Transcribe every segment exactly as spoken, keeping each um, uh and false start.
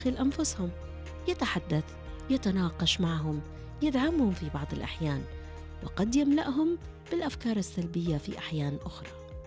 أنفسهم، يتحدث، يتناقش معهم، يدعمهم في بعض الأحيان، وقد يملأهم بالأفكار السلبية في أحيان أخرى.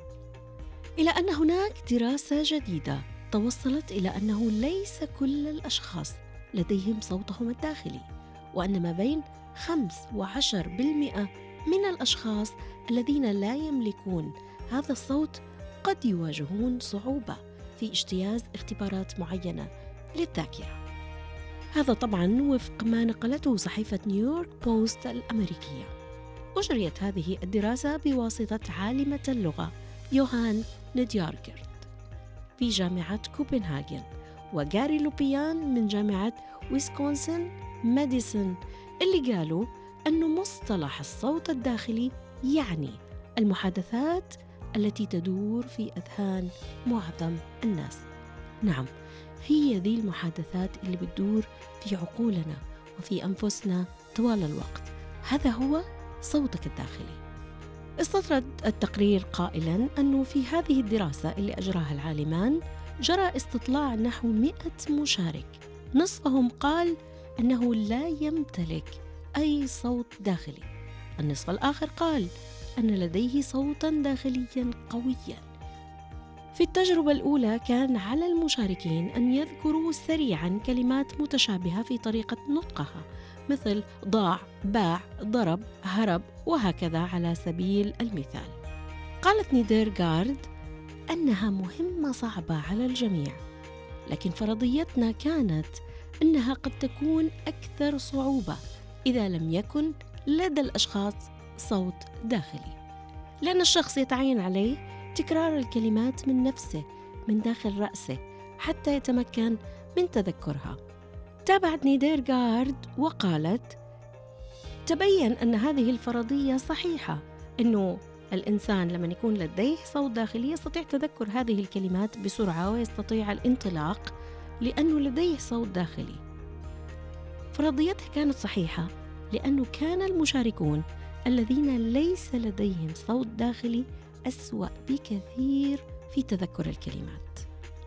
إلى أن هناك دراسة جديدة توصلت إلى أنه ليس كل الأشخاص لديهم صوتهم الداخلي، وأن ما بين خمس وعشر بالمئة من الأشخاص الذين لا يملكون هذا الصوت قد يواجهون صعوبة في اجتياز اختبارات معينة للذاكرة. هذا طبعاً وفق ما نقلته صحيفة نيويورك بوست الأمريكية. أجريت هذه الدراسة بواسطة عالمة اللغة يوهان نديارجرد في جامعة كوبنهاجن، وجاري لوبيان من جامعة ويسكونسن ماديسون، اللي قالوا أن مصطلح الصوت الداخلي يعني المحادثات التي تدور في أذهان معظم الناس. نعم، هي ذي المحادثات اللي بتدور في عقولنا وفي أنفسنا طوال الوقت، هذا هو صوتك الداخلي. استطرد التقرير قائلاً أنه في هذه الدراسة اللي أجراها العالمان جرى استطلاع نحو مئة مشارك، نصفهم قال أنه لا يمتلك أي صوت داخلي، النصف الآخر قال أن لديه صوتاً داخلياً قوياً. في التجربة الأولى كان على المشاركين أن يذكروا سريعاً كلمات متشابهة في طريقة نطقها، مثل ضاع، باع، ضرب، هرب، وهكذا على سبيل المثال. قالت نيدرغارد أنها مهمة صعبة على الجميع، لكن فرضيتنا كانت أنها قد تكون أكثر صعوبة إذا لم يكن لدى الأشخاص صوت داخلي، لأن الشخص يتعين عليه تكرار الكلمات من نفسه من داخل رأسه حتى يتمكن من تذكرها. تابعت نيدرغارد وقالت: تبين أن هذه الفرضية صحيحة، أنه الإنسان لما يكون لديه صوت داخلي يستطيع تذكر هذه الكلمات بسرعة ويستطيع الانطلاق لأنه لديه صوت داخلي. فرضيتها كانت صحيحة لأنه كان المشاركون الذين ليس لديهم صوت داخلي أسوأ بكثير في تذكر الكلمات.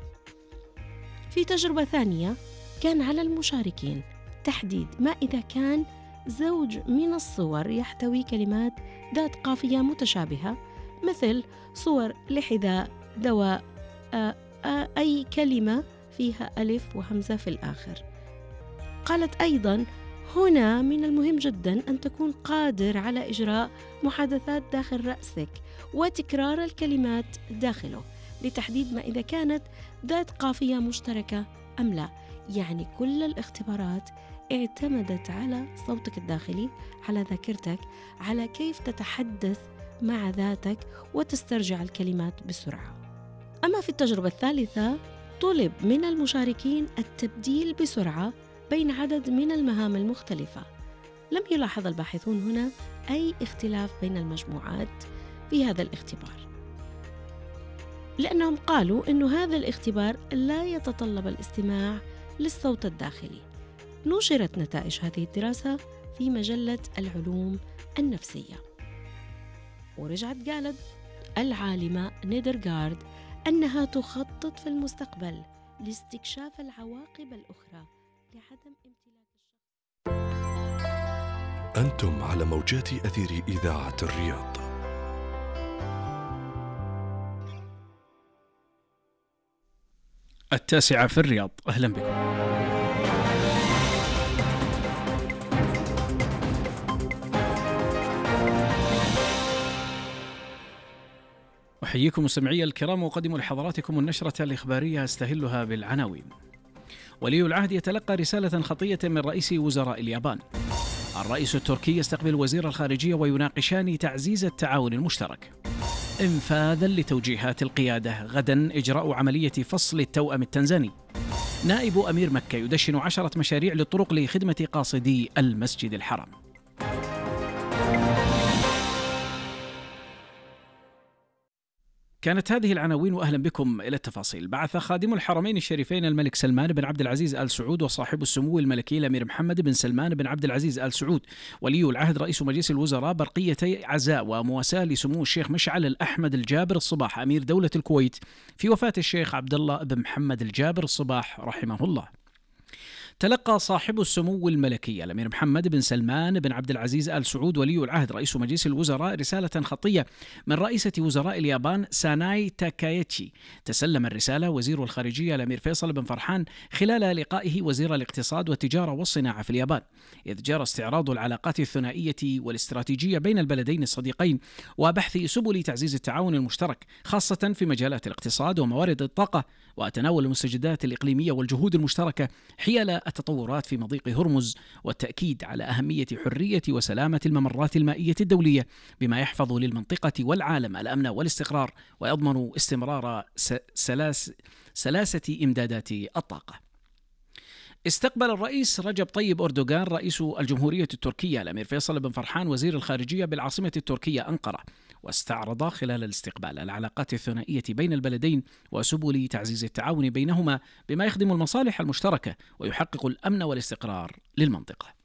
في تجربة ثانية كان على المشاركين تحديد ما إذا كان زوج من الصور يحتوي كلمات ذات قافية متشابهة، مثل صور لحذاء، دواء، آ آ أي كلمة فيها ألف وهمزة في الآخر. قالت أيضاً: هنا من المهم جداً أن تكون قادر على إجراء محادثات داخل رأسك وتكرار الكلمات داخله لتحديد ما إذا كانت ذات قافية مشتركة أم لا. يعني كل الاختبارات اعتمدت على صوتك الداخلي، على ذاكرتك، على كيف تتحدث مع ذاتك وتسترجع الكلمات بسرعة. أما في التجربة الثالثة طلب من المشاركين التبديل بسرعة بين عدد من المهام المختلفة. لم يلاحظ الباحثون هنا أي اختلاف بين المجموعات في هذا الاختبار، لأنهم قالوا أن هذا الاختبار لا يتطلب الاستماع للصوت الداخلي. نشرت نتائج هذه الدراسة في مجلة العلوم النفسية، ورجعت قالت العالمة نيدرغارد أنها تخطط في المستقبل لاستكشاف العواقب الأخرى لعدم امتلاك الشخص. أنتم على موجات أثير إذاعة الرياض. التاسعة في الرياض، أهلا بكم. أحييكم مستمعي الكرام وأقدم لحضراتكم النشرة الإخبارية أستهلها بالعناوين. ولي العهد يتلقى رسالة خطية من رئيس وزراء اليابان. الرئيس التركي يستقبل وزير الخارجية ويناقشان تعزيز التعاون المشترك. انفاذا لتوجيهات القيادة غدا إجراء عملية فصل التوأم التنزاني. نائب أمير مكة يدشن عشرة مشاريع للطرق لخدمة قاصدي المسجد الحرام. كانت هذه العناوين وأهلا بكم إلى التفاصيل. بعث خادم الحرمين الشريفين الملك سلمان بن عبد العزيز آل سعود وصاحب السمو الملكي الأمير محمد بن سلمان بن عبد العزيز آل سعود ولي العهد رئيس مجلس الوزراء برقيتي عزاء ومواساة لسمو الشيخ مشعل الأحمد الجابر الصباح أمير دولة الكويت في وفاة الشيخ عبد الله بن محمد الجابر الصباح رحمه الله. تلقى صاحب السمو الملكي الأمير محمد بن سلمان بن عبد العزيز آل سعود ولي العهد رئيس مجلس الوزراء رسالة خطية من رئيسة وزراء اليابان ساناي تاكايتشي. تسلم الرسالة وزير الخارجية الأمير فيصل بن فرحان خلال لقائه وزير الاقتصاد والتجارة والصناعة في اليابان، إذ جرى استعراض العلاقات الثنائية والاستراتيجية بين البلدين الصديقين وبحث سبل تعزيز التعاون المشترك، خاصة في مجالات الاقتصاد وموارد الطاقة وتناول المستجدات الإقليمية والجهود المشتركة حيال التطورات في مضيق هرمز، والتأكيد على أهمية حرية وسلامة الممرات المائية الدولية بما يحفظ للمنطقة والعالم الأمن والاستقرار ويضمن استمرار سلاس سلاسة إمدادات الطاقة. استقبل الرئيس رجب طيب أردوغان رئيس الجمهورية التركية الأمير فيصل بن فرحان وزير الخارجية بالعاصمة التركية أنقرة، واستعرض خلال الاستقبال العلاقات الثنائية بين البلدين وسبل تعزيز التعاون بينهما بما يخدم المصالح المشتركة ويحقق الأمن والاستقرار للمنطقة.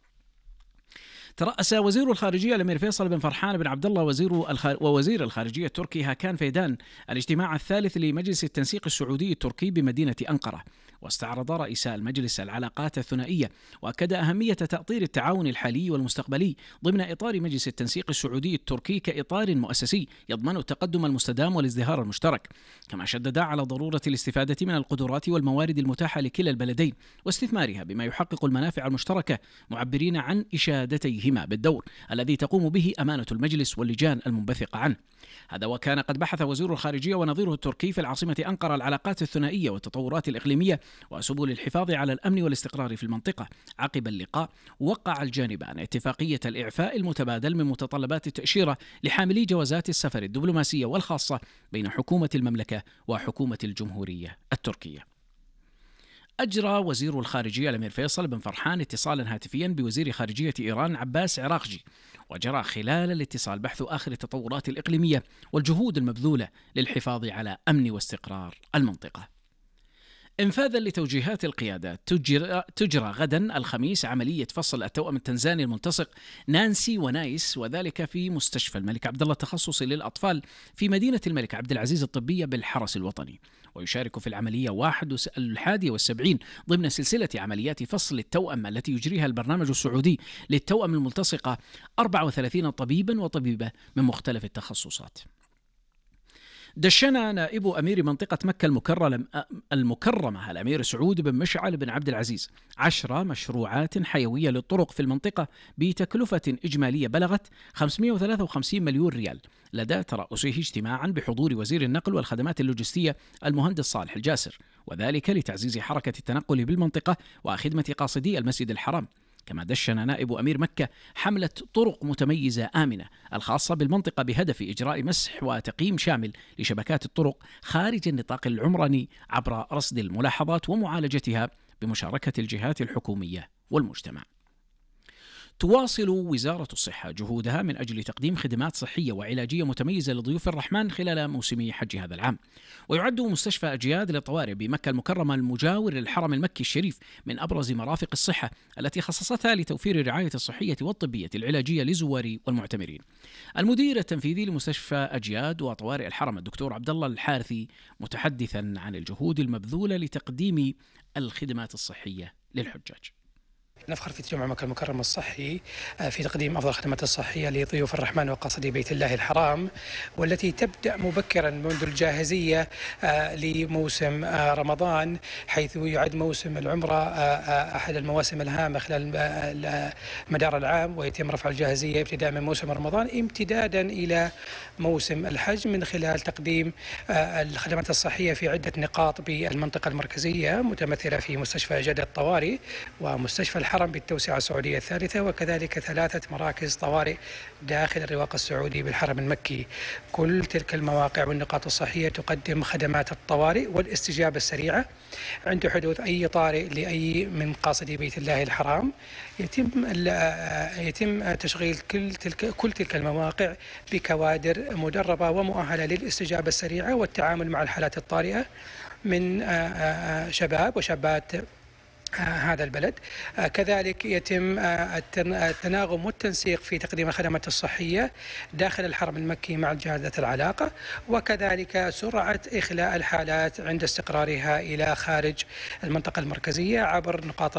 ترأس وزير الخارجية الأمير فيصل بن فرحان بن عبد الله وزير الخار... ووزير الخارجية التركي هاكان فيدان الاجتماع الثالث لمجلس التنسيق السعودي التركي بمدينة أنقرة، واستعرض رئيس المجلس العلاقات الثنائية، وأكد أهمية تأطير التعاون الحالي والمستقبلي ضمن إطار مجلس التنسيق السعودي التركي كإطار مؤسسي يضمن التقدم المستدام والازدهار المشترك، كما شدد على ضرورة الاستفادة من القدرات والموارد المتاحة لكلا البلدين واستثمارها بما يحقق المنافع المشتركة، معبرين عن إشادتيهما بالدور الذي تقوم به أمانة المجلس واللجان المنبثقة عنه. هذا وكان قد بحث وزير الخارجية ونظيره التركي في العاصمة أنقرة العلاقات الثنائية والتطورات الإقليمية وسبل الحفاظ على الأمن والاستقرار في المنطقة. عقب اللقاء وقع الجانبان اتفاقية الإعفاء المتبادل من متطلبات التأشيرة لحاملي جوازات السفر الدبلوماسية والخاصة بين حكومة المملكة وحكومة الجمهورية التركية. أجرى وزير الخارجية الأمير فيصل بن فرحان اتصالا هاتفيا بوزير خارجية إيران عباس عراقجي، وجرى خلال الاتصال بحث آخر التطورات الإقليمية والجهود المبذولة للحفاظ على أمن واستقرار المنطقة. انفاذا لتوجيهات القيادات تجرى, تجرى غدا الخميس عملية فصل التوأم التنزاني الملتصق نانسي ونايس، وذلك في مستشفى الملك عبد الله التخصصي للأطفال في مدينة الملك عبد العزيز الطبية بالحرس الوطني. ويشارك في العملية واحد الحادي والسبعين ضمن سلسلة عمليات فصل التوأم التي يجريها البرنامج السعودي للتوأم الملتصقة أربعة وثلاثين طبيبا وطبيبة من مختلف التخصصات. دشن نائب أمير منطقة مكة المكرمة الأمير سعود بن مشعل بن عبد العزيز عشر مشروعات حيوية للطرق في المنطقة بتكلفة إجمالية بلغت خمسمائة وثلاثة وخمسين مليون ريال، لدى ترأسه اجتماعا بحضور وزير النقل والخدمات اللوجستية المهندس صالح الجاسر، وذلك لتعزيز حركة التنقل بالمنطقة وخدمة قاصدي المسجد الحرام. كما دشن نائب أمير مكة حملة طرق متميزة آمنة الخاصة بالمنطقة بهدف إجراء مسح وتقييم شامل لشبكات الطرق خارج النطاق العمراني عبر رصد الملاحظات ومعالجتها بمشاركة الجهات الحكومية والمجتمع. تواصل وزارة الصحة جهودها من أجل تقديم خدمات صحية وعلاجية متميزة لضيوف الرحمن خلال موسم حج هذا العام. ويعد مستشفى أجياد للطوارئ بمكة المكرمة المجاور للحرم المكي الشريف من أبرز مرافق الصحة التي خصصتها لتوفير الرعاية الصحية والطبية العلاجية لزوار والمعتمرين. المدير التنفيذي لمستشفى أجياد وطوارئ الحرم الدكتور عبد الله الحارثي متحدثا عن الجهود المبذولة لتقديم الخدمات الصحية للحجاج. نفخر في تجمع مكة المكرمة الصحي في تقديم أفضل الخدمات الصحية لضيوف الرحمن وقاصدي بيت الله الحرام، والتي تبدأ مبكرا منذ الجاهزية لموسم رمضان، حيث يعد موسم العمرة أحد المواسم الهامة خلال مدار العام، ويتم رفع الجاهزية ابتداء من موسم رمضان امتدادا إلى موسم الحج من خلال تقديم الخدمات الصحية في عدة نقاط بالمنطقة المركزية متمثلة في مستشفى أجياد الطوارئ ومستشفى الحرم بالتوسعة السعودية الثالثة، وكذلك ثلاثة مراكز طوارئ داخل الرواق السعودي بالحرم المكي. كل تلك المواقع والنقاط الصحية تقدم خدمات الطوارئ والاستجابة السريعة عند حدوث أي طارئ لأي من قاصدي بيت الله الحرام. يتم يتم تشغيل كل تلك كل تلك المواقع بكوادر مدربة ومؤهلة للاستجابة السريعة والتعامل مع الحالات الطارئة من شباب وشابات هذا البلد. كذلك يتم التناغم والتنسيق في تقديم الخدمات الصحية داخل الحرم المكي مع الجهات ذات العلاقة، وكذلك سرعة إخلاء الحالات عند استقرارها إلى خارج المنطقة المركزية عبر نقاط